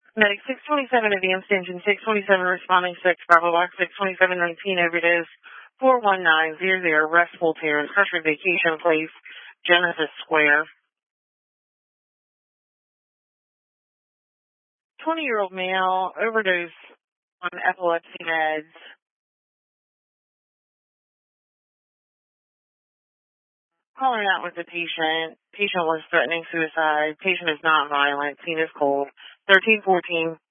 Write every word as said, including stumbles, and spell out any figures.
Medic six twenty-seven advanced engine, six twenty-seven responding six, Bravo Box six twenty-seven nineteen overdose, four one nine zero zero, restful Terrace, Crusher Vacation Place, Genesis Square. twenty-year-old male, overdose on epilepsy meds. Calling out with the patient. Patient was threatening suicide. Patient is not violent. Scene is cold. thirteen fourteen